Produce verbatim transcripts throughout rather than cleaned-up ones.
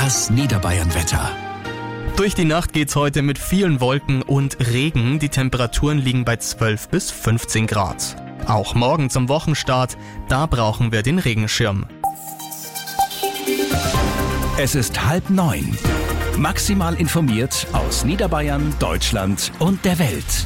Das Niederbayern-Wetter. Durch die Nacht geht's heute mit vielen Wolken und Regen. Die Temperaturen liegen bei zwölf bis fünfzehn Grad. Auch morgen zum Wochenstart, da brauchen wir den Regenschirm. Es ist halb neun. Maximal informiert aus Niederbayern, Deutschland und der Welt.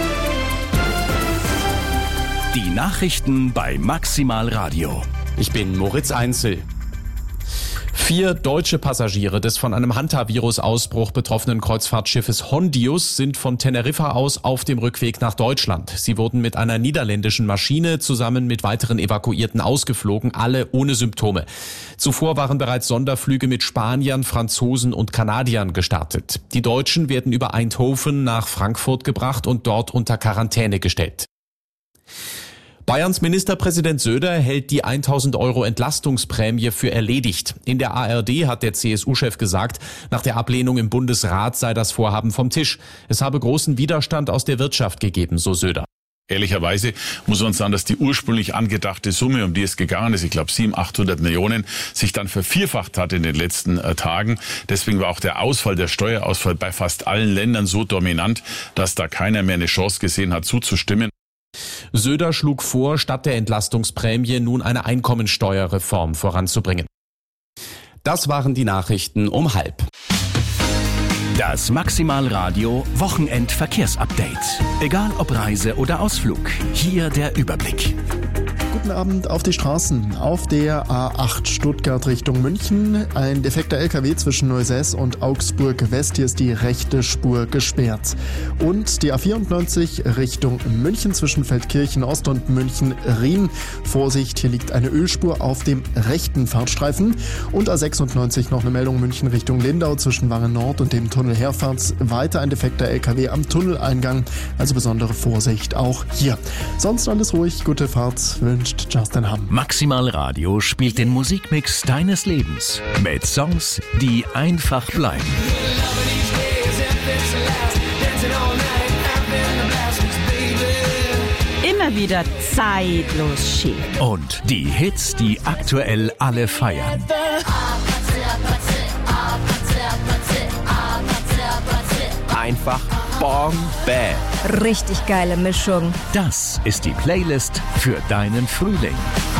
Die Nachrichten bei Maximal Radio. Ich bin Moritz Einzel. Vier deutsche Passagiere des von einem Hantavirus-Ausbruch betroffenen Kreuzfahrtschiffes Hondius sind von Teneriffa aus auf dem Rückweg nach Deutschland. Sie wurden mit einer niederländischen Maschine zusammen mit weiteren Evakuierten ausgeflogen, alle ohne Symptome. Zuvor waren bereits Sonderflüge mit Spaniern, Franzosen und Kanadiern gestartet. Die Deutschen werden über Eindhoven nach Frankfurt gebracht und dort unter Quarantäne gestellt. Bayerns Ministerpräsident Söder hält die tausend Euro Entlastungsprämie für erledigt. In der A R D hat der C S U-Chef gesagt, nach der Ablehnung im Bundesrat sei das Vorhaben vom Tisch. Es habe großen Widerstand aus der Wirtschaft gegeben, so Söder. Ehrlicherweise muss man sagen, dass die ursprünglich angedachte Summe, um die es gegangen ist, ich glaube siebenhundert, achthundert Millionen, sich dann vervierfacht hat in den letzten äh, Tagen. Deswegen war auch der Ausfall, der Steuerausfall bei fast allen Ländern so dominant, dass da keiner mehr eine Chance gesehen hat, zuzustimmen. Söder schlug vor, statt der Entlastungsprämie nun eine Einkommensteuerreform voranzubringen. Das waren die Nachrichten um halb. Das Maximal Radio Wochenendverkehrsupdate. Egal ob Reise oder Ausflug, hier der Überblick. Guten Abend auf die Straßen. Auf der A acht Stuttgart Richtung München ein defekter L K W zwischen Neusses und Augsburg West. Hier ist die rechte Spur gesperrt. Und die A vierundneunzig Richtung München zwischen Feldkirchen Ost und München Riem. Vorsicht, hier liegt eine Ölspur auf dem rechten Fahrtstreifen. Und A sechsundneunzig noch eine Meldung München Richtung Lindau zwischen Wangen Nord und dem Tunnel Herfahrts. Weiter ein defekter L K W am Tunneleingang. Also besondere Vorsicht auch hier. Sonst alles ruhig. Gute Fahrt wünscht Justin Hamm. Maximal Radio spielt den Musikmix deines Lebens mit Songs, die einfach bleiben. Immer wieder zeitlos schick. Und die Hits, die aktuell alle feiern. Einfach Bombe. Richtig geile Mischung. Das ist die Playlist für deinen Frühling.